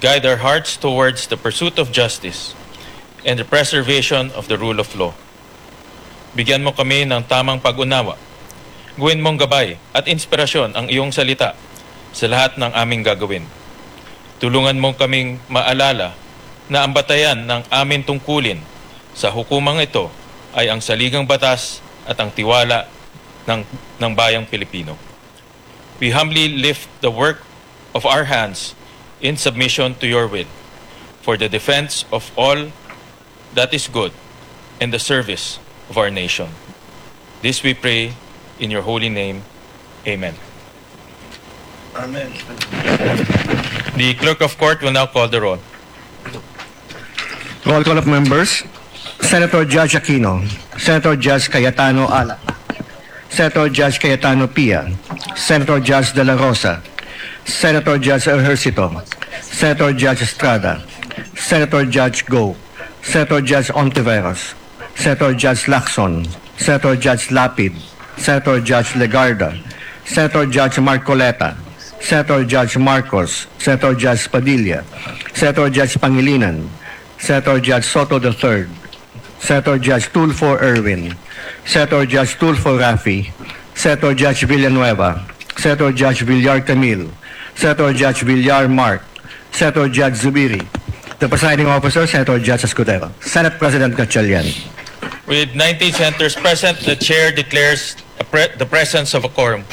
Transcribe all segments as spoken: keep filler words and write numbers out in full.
guide our hearts towards the pursuit of justice and the preservation of the rule of law. Bigyan mo kami ng tamang pag-unawa. Gawin mong gabay at inspirasyon ang iyong salita sa lahat ng aming gagawin. Tulungan mo kaming maalala na ang batayan ng aming tungkulin sa hukumang ito ay ang saligang batas at ang tiwala ng, ng bayang Pilipino. We humbly lift the work of our hands in submission to your will for the defense of all that is good and the service of our nation. This we pray in your holy name. Amen. Amen. The clerk of court will now call the roll. Roll call of members. Senator Judge Aquino, Senator Judge Cayetano Ala, Senator Judge Cayetano Pia, Senator Judge De La Rosa, Senator Judge Ejercito, Senator Judge Estrada, Senator Judge Go, Senator Judge Ontiveros, Senator Judge Lacson, Senator Judge Lapid, Senator Judge Legarda, Senator Judge Marcoleta, Senator Judge Marcos, Senator Judge Padilla, Senator Judge Pangilinan, Senator Judge Soto the third, Senator Judge Tulfo Erwin, Senator Judge Tulfo Rafi, Senator Judge Villanueva, Senator Judge Villar Camille, Senator Judge Villar Mark, Senator Judge Zubiri, the presiding officer, Senator Judge Escudero, Senate President Gatchalian. With nineteen senators present, the chair declares a pre the presence of a quorum.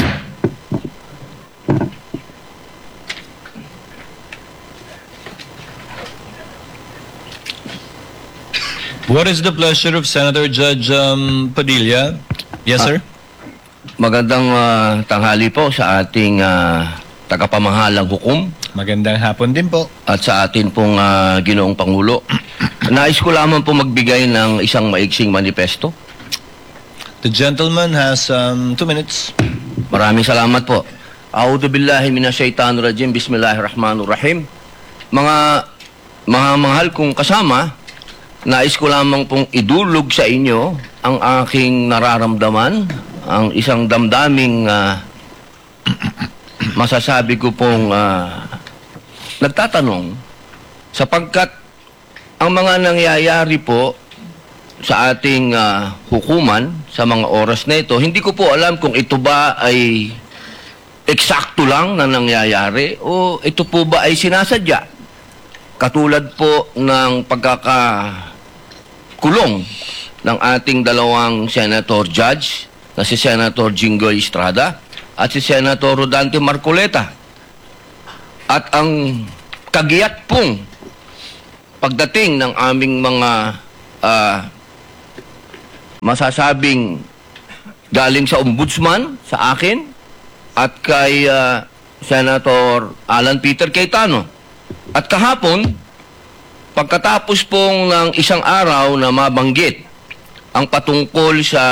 What is the pleasure of Senator Judge um, Padilla? Yes, sir. Magandang uh, tanghali po sa ating uh, tagapamahalang hukom Magandang hapon din po. at sa atin pong uh, Ginoong Pangulo. Nais ko lamang po magbigay ng isang maiksing manifesto. The gentleman has um, two minutes. Maraming salamat po. A'udhu billahi minasyaitanir rajim. Bismillahirrahmanirrahim. Mga mga mahal kong kasama, nais ko lamang pong idulog sa inyo ang aking nararamdaman, ang isang damdaming uh, masasabi ko pong uh, nagtatanong, sapagkat ang mga nangyayari po sa ating uh, hukuman sa mga oras na ito, hindi ko po alam kung ito ba ay eksakto lang na nangyayari o ito po ba ay sinasadya. Katulad po ng pagkakakulong ng ating dalawang senator judge na si Senator Jinggoy Estrada at si Senator Rodante Marcoleta. At ang kagiyat pong pagdating ng aming mga uh, masasabing galing sa ombudsman sa akin at kay uh, Senator Alan Peter Cayetano. At kahapon, pagkatapos pong ng isang araw na mabanggit ang patungkol sa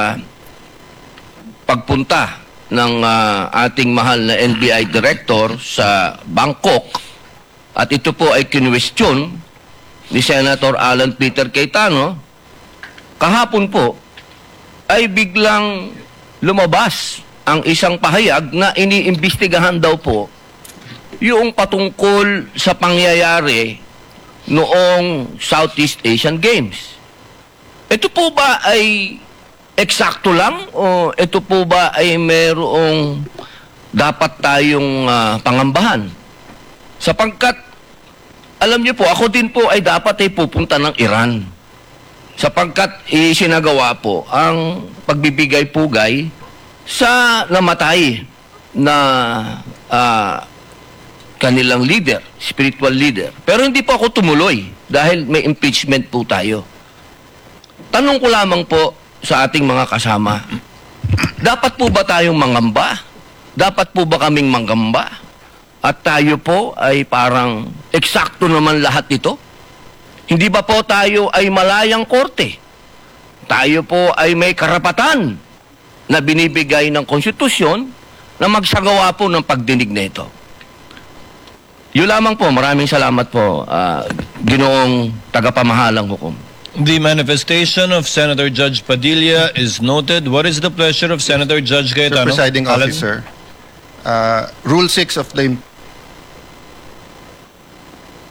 pagpunta ng uh, ating mahal na N B I Director sa Bangkok, at ito po ay kinwestiyon ni Senator Alan Peter Cayetano, kahapon po ay biglang lumabas ang isang pahayag na iniimbestigahan daw po yung patungkol sa pangyayari noong Southeast Asian Games. Ito po ba ay eksakto lang o ito po ba ay mayroong dapat tayong uh, pangambahan? Sapagkat alam niyo po, ako din po ay dapat ay pupunta ng Iran. Sapagkat isinagawa po ang pagbibigay-pugay sa namatay na uh, kanilang leader, spiritual leader. Pero hindi po ako tumuloy dahil may impeachment po tayo. Tanong ko lamang po sa ating mga kasama, dapat po ba tayong mangamba? Dapat po ba kaming manggamba? At tayo po ay parang eksakto naman lahat ito? Hindi ba po tayo ay malayang korte? Tayo po ay may karapatan na binibigay ng konstitusyon na magsagawa po ng pagdinig na ito. Yun lamang po. Maraming salamat po, uh, Ginoong tagapamahalang hukom. The manifestation of Senator Judge Padilla is noted. What is the pleasure of Senator Judge Mister Cayetano? Presiding Alan? Officer, uh, Rule six of the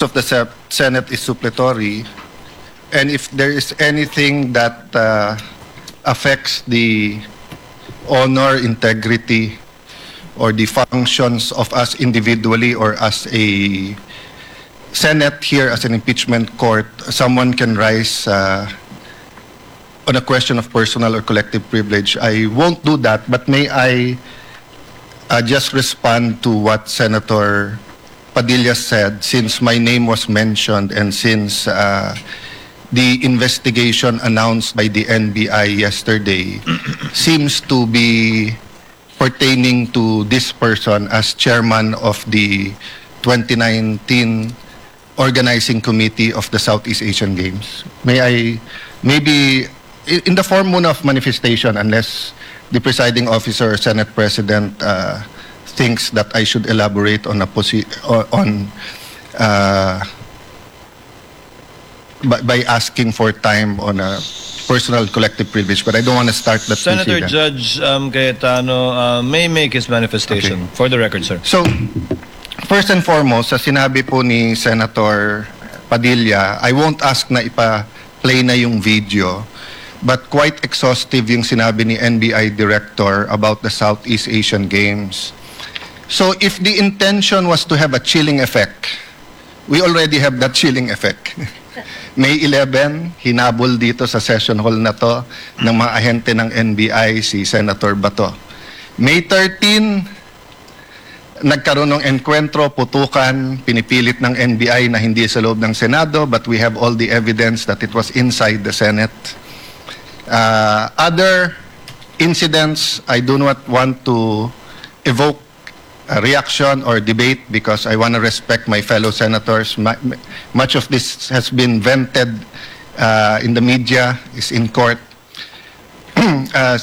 of the Se- Senate is suppletory, and if there is anything that uh, affects the honor, integrity, or the functions of us individually or as a Senate here as an impeachment court, someone can rise uh, on a question of personal or collective privilege. I won't do that, but may I uh, just respond to what Senator Padilla said, since my name was mentioned and since uh, the investigation announced by the N B I yesterday seems to be pertaining to this person as chairman of the twenty nineteen Organizing Committee of the Southeast Asian Games. May I, maybe i- in the form muna of manifestation, unless the presiding officer or Senate President uh, thinks that I should elaborate on a posi- o- on uh, by, by asking for time on a personal collective privilege, but I don't want to start that. Senator procedure. Judge um, Cayetano uh, may make his manifestation. Okay. For the record, sir. So, first and foremost, sa sinabi po ni Senator Padilla, I won't ask na ipa-play na yung video, but quite exhaustive yung sinabi ni N B I Director about the Southeast Asian Games. So, if the intention was to have a chilling effect, we already have that chilling effect. May eleven, hinabol dito sa session hall na to ng mga ahente ng N B I si Senator Bato. May thirteen, nagkaroon ng enkwentro, putukan, pinipilit ng N B I na hindi sa loob ng Senado, but we have all the evidence that it was inside the Senate. Uh, other incidents, I do not want to evoke a reaction or debate because I want to respect my fellow senators. Ma- much of this has been vented uh, in the media, is in court. uh,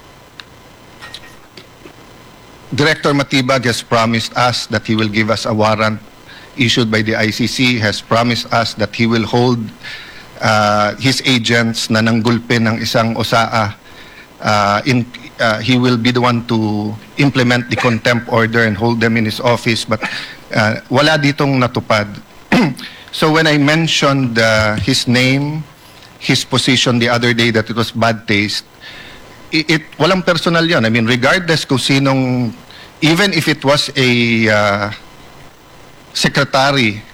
Director Matibag has promised us that he will give us a warrant issued by the I C C, has promised us that he will hold uh, his agents na nanggulpi ng isang O S A A. Uh, in, uh, he will be the one to implement the contempt order and hold them in his office, but uh, wala ditong natupad. So when I mentioned uh, his name, his position the other day that it was bad taste, it, it walang personal yan. I mean, regardless kung sinong, even if it was a uh, secretary,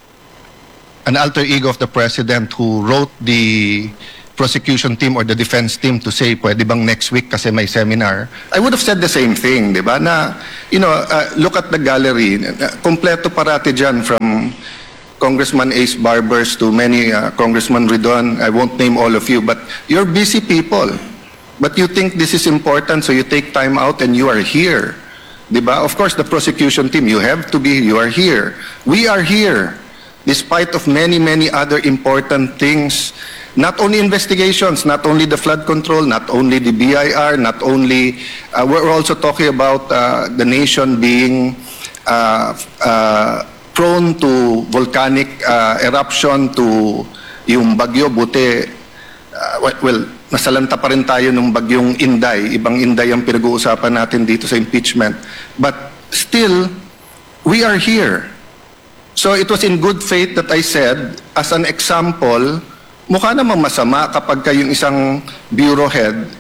an alter ego of the president who wrote the prosecution team or the defense team to say, pwede bang next week kasi may seminar, I would have said the same thing, di ba? Na, you know, uh, look at the gallery. Uh, kompleto parati dyan from Congressman Ace Barbers to many uh, Congressman Ridon. I won't name all of you, but you're busy people. But you think this is important, so you take time out and you are here. Di ba? Of course, the prosecution team, you have to be, you are here. We are here, despite of many, many other important things. Not only investigations, not only the flood control, not only the B I R, not only, uh, we're also talking about uh, the nation being uh, uh, prone to volcanic uh, eruption, to yung bagyo, buti, uh, well, nasalanta pa rin tayo nung bagyong Inday. Ibang Inday ang pinag-uusapan natin dito sa impeachment. But still, we are here. So it was in good faith that I said, as an example, mukha namang masama kapag kayong isang bureau head.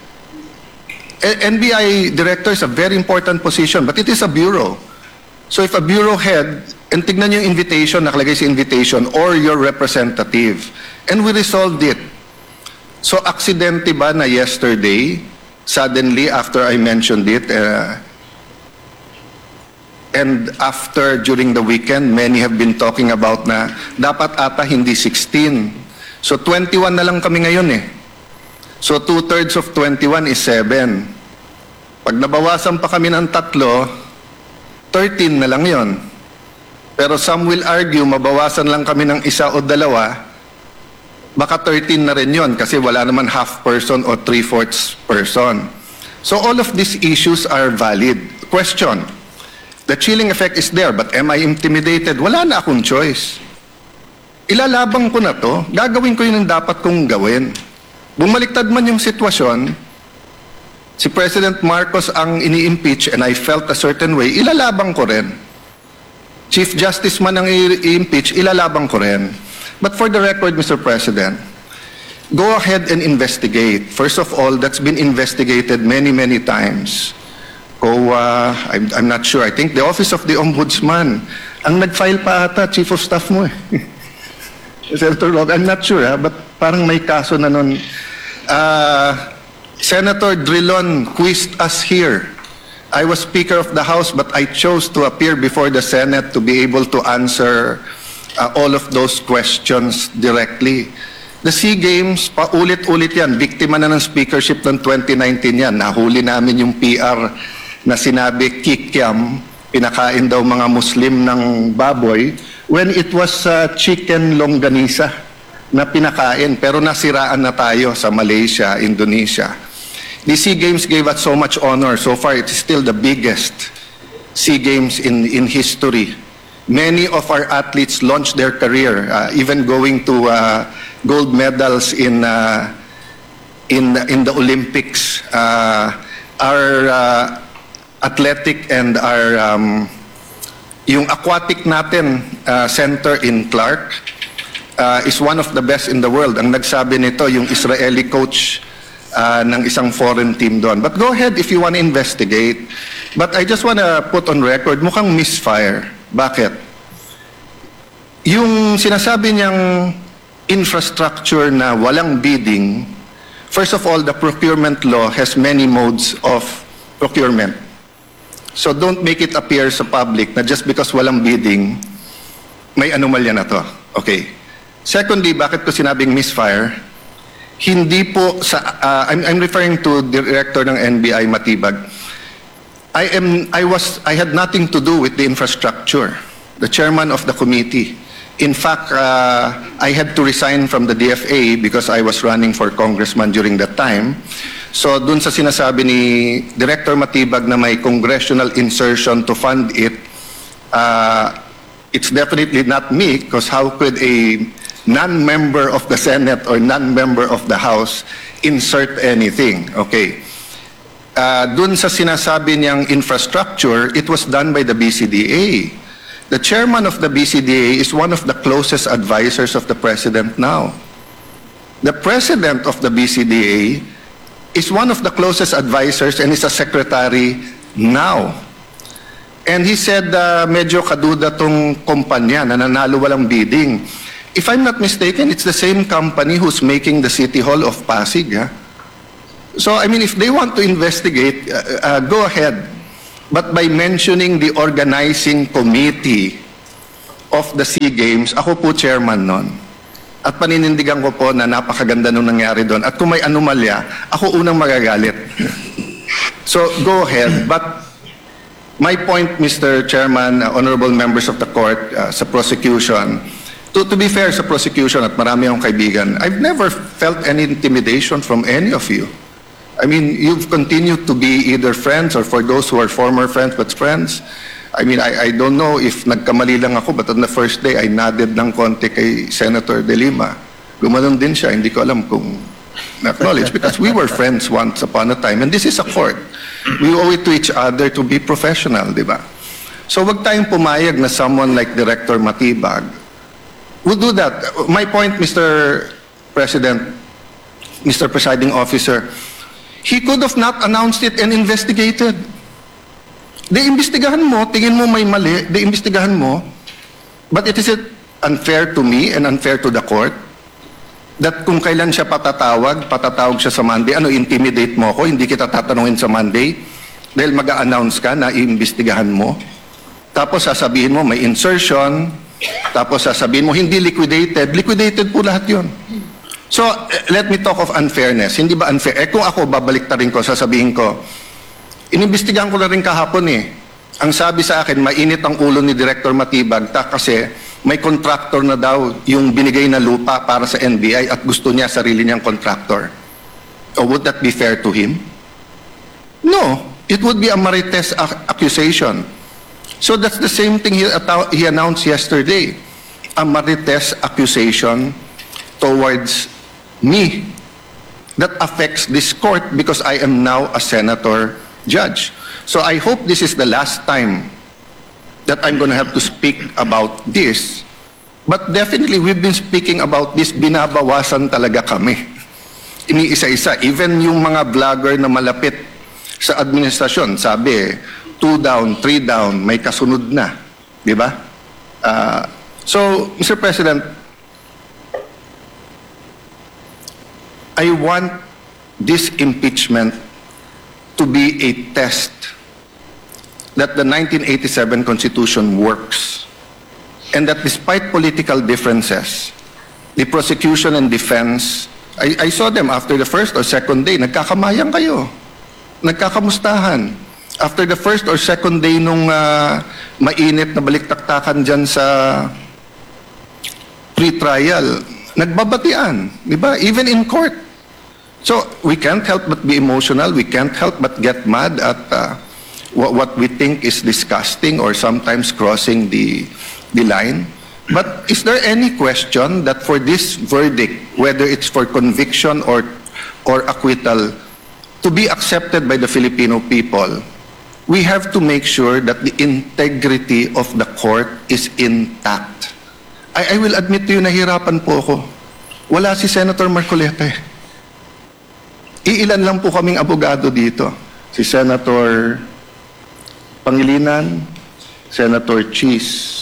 N B I director is a very important position, but it is a bureau. So if a bureau head, and tignan yung invitation, nakalagay sa invitation, or your representative, and we resolved it. So aksidente ba na yesterday, suddenly after I mentioned it, uh, and after during the weekend, many have been talking about na dapat ata hindi sixteen. So twenty-one na lang kami ngayon eh. So two-thirds of twenty-one is seven. Pag nabawasan pa kami ng tatlo, thirteen na lang yon. Pero some will argue, mabawasan lang kami ng isa o dalawa, baka thirteen na rin yon kasi wala naman half person o three-fourths person. So all of these issues are valid. Question, the chilling effect is there, but am I intimidated? Wala na akong choice. Ilalabang ko na to, gagawin ko yun ang dapat kong gawin. Bumaliktad man yung sitwasyon, si President Marcos ang ini-impeach and I felt a certain way, ilalabang ko rin. Chief Justice man ang i- i-impeach, ilalabang ko rin. But for the record, Mister President, go ahead and investigate. First of all, that's been investigated many, many times. COA, I'm, I'm not sure. I think the Office of the Ombudsman, ang nag-file pa ata, Chief of Staff mo eh. Senator Rob, I'm not sure ha, but parang may kaso na nun. Uh, Senator Drilon quizzed us here. I was Speaker of the House, but I chose to appear before the Senate to be able to answer uh, all of those questions directly. The SEA Games, paulit-ulit yan. Biktima na ng speakership ng twenty nineteen yan. Nahuli namin yung P R na sinabi kikiam, pinakain daw mga Muslim ng baboy, when it was uh, chicken longganisa na pinakain. Pero nasiraan na tayo sa Malaysia, Indonesia. The SEA Games gave us so much honor. So far, it is still the biggest SEA Games in, in history. Many of our athletes launched their career, uh, even going to uh, gold medals in, uh, in, in the Olympics. Uh, our uh, athletic and our um, yung aquatic natin uh, center in Clark uh, is one of the best in the world. Ang nagsabi nito, yung Israeli coach uh, ng isang foreign team doon. But go ahead if you want to investigate. But I just want to put on record, mukhang misfire. Bakit? Yung sinasabi niyang infrastructure na walang bidding, first of all, the procurement law has many modes of procurement. So don't make it appear sa public na just because walang bidding, may anomalya na to. Okay. Secondly, bakit ko sinabing misfire? Hindi po sa, uh, I'm, I'm referring to Director ng N B I Matibag. I am, I was, I had nothing to do with the infrastructure. The chairman of the committee. In fact, uh, I had to resign from the D F A because I was running for congressman during that time. So dun sa sinasabi ni Director Matibag na may congressional insertion to fund it, uh, it's definitely not me because how could a non-member of the Senate or non-member of the House insert anything? Okay. Uh, dun sa sinasabi niyang infrastructure, it was done by the B C D A. The chairman of the B C D A is one of the closest advisors of the president now. The president of the B C D A is one of the closest advisors and is a secretary now. And he said, uh, medyo kaduda tong kumpanya na nanalo walang bidding. If I'm not mistaken, it's the same company who's making the City Hall of Pasig. Ha? So, I mean, if they want to investigate, uh, uh, go ahead. But by mentioning the organizing committee of the SEA Games, ako po chairman nun. At paninindigan ko po na napakaganda nung nangyari doon. At kung may anomalya, ako unang magagalit. So, go ahead. But my point, Mister Chairman, uh, honorable members of the court, uh, sa prosecution, to, to be fair sa prosecution at marami akong kaibigan, I've never felt any intimidation from any of you. I mean, you've continued to be either friends or for those who are former friends but friends. I mean, I, I don't know if nagkamali lang ako, but on the first day, I nodded ng konti kay Senator De Lima. Gumanon din siya, hindi ko alam kung na-acknowledge because we were friends once upon a time and this is a court. We owe it to each other to be professional, di ba? So wag tayong pumayag na someone like Director Matibag would do that. My point, Mister President, Mister Presiding Officer, he could have not announced it and investigated. De imbestigahan mo, tingin mo may mali, de imbestigahan mo. But it is it unfair to me and unfair to the court that kung kailan siya patatawag, patatawag siya sa Monday, ano, intimidate mo ako, hindi kita tatanungin sa Monday dahil mag-a-announce ka na iimbestigahan mo. Tapos sasabihin mo may insertion, tapos sasabihin mo hindi liquidated, liquidated po lahat yun. So, let me talk of unfairness. Hindi ba unfair? Eh kung ako, babalik ta rin ko, sasabihin ko, inimbestigahan ko na rin kahapon eh. Ang sabi sa akin, mainit ang ulo ni Director Matibag ta kasi may contractor na daw yung binigay na lupa para sa N B I at gusto niya sarili niyang contractor. Or would that be fair to him? No. It would be a marites ac- accusation. So that's the same thing he, he announced yesterday. A marites accusation towards me that affects this court because I am now a senator judge. So I hope this is the last time that I'm going to have to speak about this. But definitely, we've been speaking about this, binabawasan talaga kami. Iniisa-isa. Even yung mga vlogger na malapit sa administrasyon, sabi, two down, three down, may kasunod na. Di ba? Uh, so, Mister President, I want this impeachment to be a test that the nineteen eighty-seven Constitution works. And that despite political differences, the prosecution and defense, I, I saw them after the first or second day, nagkakamayang kayo. Nagkakamustahan. After the first or second day nung uh, mainit na baliktaktakan dyan sa pre-trial, nagbabatian. Di ba? Even in court. So, we can't help but be emotional. We can't help but get mad at uh, what, what we think is disgusting or sometimes crossing the the line. But is there any question that for this verdict, whether it's for conviction or or acquittal, to be accepted by the Filipino people, we have to make sure that the integrity of the court is intact. I, I will admit to you, nahirapan po ako. Wala si Senator Marcoleta. Iilan lang po kaming abogado dito. Si Senator Pangilinan, Senator Cheese,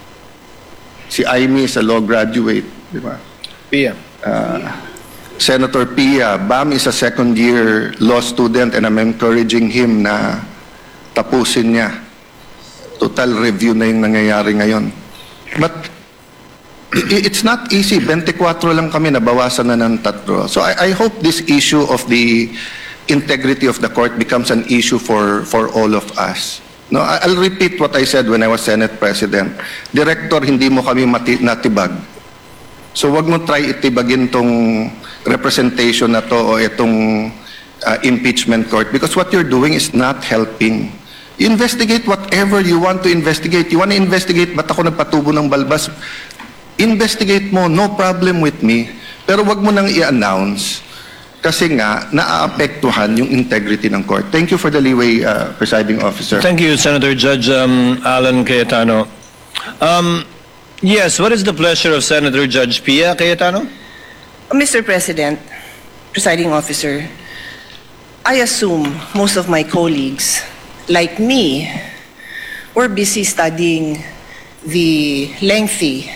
si Aimee is a law graduate, di ba? Pia. Uh, Senator Pia, Bam is a second-year law student and I'm encouraging him na tapusin niya. Total review na yung nangyayari ngayon. But i- it's not easy. twenty-four lang kami, nabawasan na ng tatlo. So I, I hope this issue of the integrity of the court becomes an issue for, for all of us. No, I- I'll repeat what I said when I was Senate President. Director, hindi mo kami mati- natibag. So wag mo try itibagin tong representation na to o itong uh, impeachment court because what you're doing is not helping. You investigate whatever you want to investigate. You want to investigate, ba't ako nagpatubo ng balbas? Investigate mo, no problem with me. Pero wag mo nang i-announce kasi nga naaapektuhan yung integrity ng court. Thank you for the leeway, uh, Presiding Officer. Thank you, Senator Judge um, Alan Cayetano. Um, yes, what is the pleasure of Senator Judge Pia Cayetano? Mister President, Presiding Officer, I assume most of my colleagues, like me, were busy studying the lengthy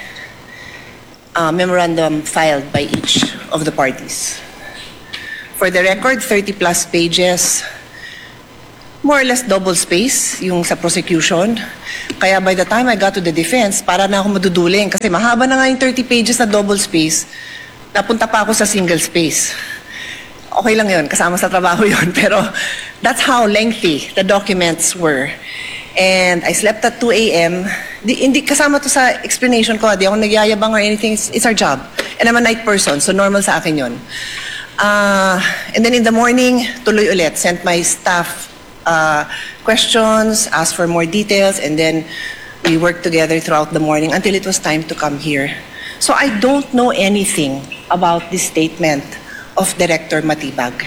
uh, memorandum filed by each of the parties. For the record, thirty plus pages, more or less double space yung sa prosecution. Kaya by the time I got to the defense, para na ako maduduling kasi mahaba na nga yung thirty pages na double space, napunta pa ako sa single space. Okay lang yun, kasama sa trabaho yun, pero that's how lengthy the documents were. And I slept at two A M Di, hindi kasama to sa explanation ko, di ako nagyayabang or anything, it's, it's our job. And I'm a night person, so normal sa akin yun. Uh, and then in the morning, tuloy ulit, sent my staff uh, questions, asked for more details, and then we worked together throughout the morning until it was time to come here. So I don't know anything about this statement of Director Matibag.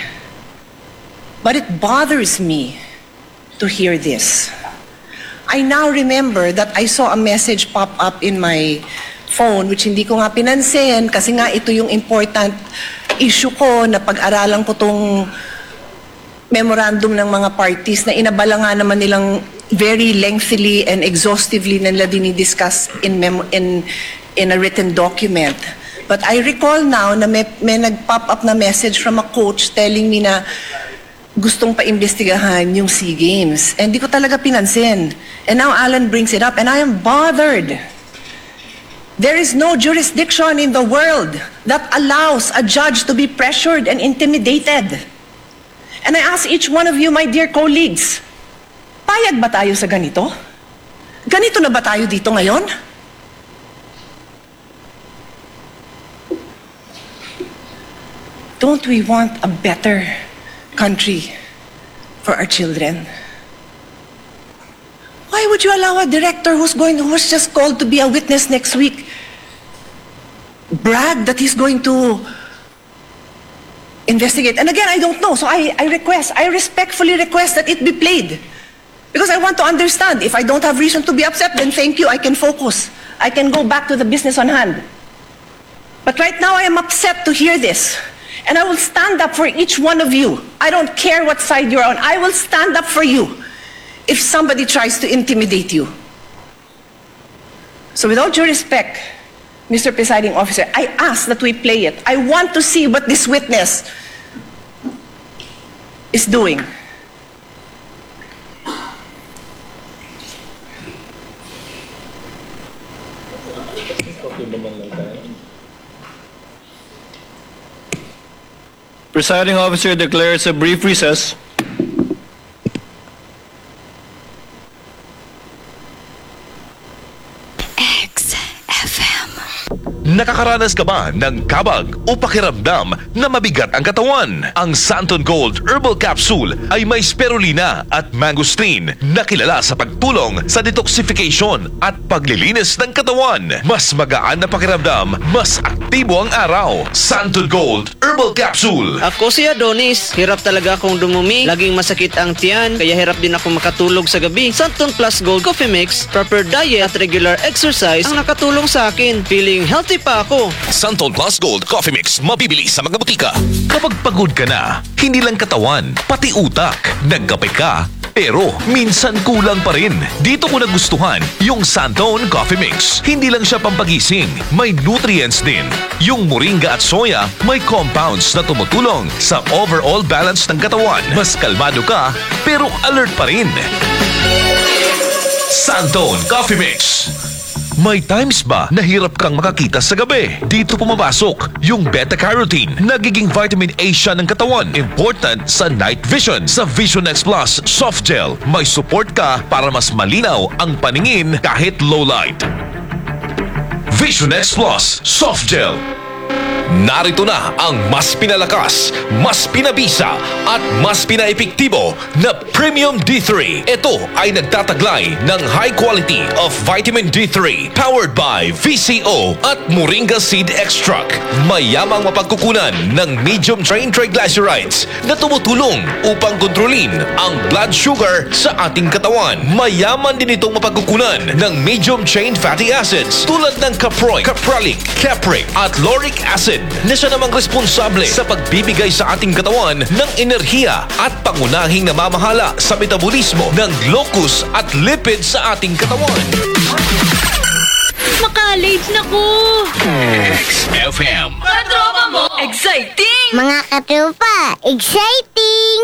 But it bothers me to hear this. I now remember that I saw a message pop up in my phone which hindi ko nga pinansin kasi nga ito yung important issue ko na pag-aralan ko tong memorandum ng mga parties na inabala nga naman nilang very lengthily and exhaustively na nila dinidiscuss in, memo, in, in a written document. But I recall now na may, may nag-pop up na message from a coach telling me na gustong pa-imbestigahan yung SEA Games. And di ko talaga pinansin. And now Alan brings it up and I am bothered. There is no jurisdiction in the world that allows a judge to be pressured and intimidated. And I ask each one of you, my dear colleagues, payag ba tayo sa ganito? Ganito na ba tayo dito ngayon? Don't we want a better country for our children? Why would you allow a director who's going, who's just called to be a witness next week, brag that he's going to investigate? And again, I don't know, so I, I request, I respectfully request that it be played. Because I want to understand. If I don't have reason to be upset, then thank you, I can focus. I can go back to the business on hand. But right now I am upset to hear this. And I will stand up for each one of you. I don't care what side you're on. I will stand up for you if somebody tries to intimidate you. So with all due respect, Mister Presiding Officer, I ask that we play it. I want to see what this witness is doing. Presiding officer declares a brief recess. X F M. Nakakaranas ka ba ng kabag o pakiramdam na mabigat ang katawan? Ang Santon Gold Herbal Capsule ay may spirulina at mangosteen na kilala sa pagtulong sa detoxification at paglilinis ng katawan. Mas magaan na pakiramdam, mas aktibo ang araw. Santon Gold Herbal Capsule. Ako si Adonis. Hirap talaga akong dumumi. Laging masakit ang tiyan. Kaya hirap din ako makatulog sa gabi. Santon Plus Gold Coffee Mix, proper diet at regular exercise ang nakatulong sa akin. Feeling healthy pa ako. Santon Plus Gold Coffee Mix, mabibili sa mga butika. Kapag pagod ka na, hindi lang katawan, pati utak. Nagkape ka, pero minsan kulang pa rin. Dito ko nagustuhan yung Santon Coffee Mix. Hindi lang siya pampagising, may nutrients din. Yung moringa at soya, may compounds na tumutulong sa overall balance ng katawan. Mas kalmado ka, pero alert pa rin. Santon Coffee Mix. May times ba na hirap kang makakita sa gabi? Dito pumapasok yung beta-carotene. Nagiging vitamin A siya ng katawan. Important sa night vision. Sa Vision X Plus Soft Gel, may support ka para mas malinaw ang paningin kahit low light. Vision X Plus Soft Gel. Narito na ang mas pinalakas, mas pinabisa at mas pinaepektibo na Premium D three. Ito ay nagtataglay ng high quality of vitamin D three powered by V C O at Moringa Seed Extract. Mayamang mapagkukunan ng medium chain triglycerides na tumutulong upang kontrolin ang blood sugar sa ating katawan. Mayaman din itong mapagkukunan ng medium chain fatty acids tulad ng caproic, capralic, capric at lauric acid na siya namang responsable sa pagbibigay sa ating katawan ng enerhiya at pangunahing namamahala sa metabolismo ng glucose at lipid sa ating katawan. Maka-college na ko! X F M. Katropa mo! Exciting! Mga katropa, exciting!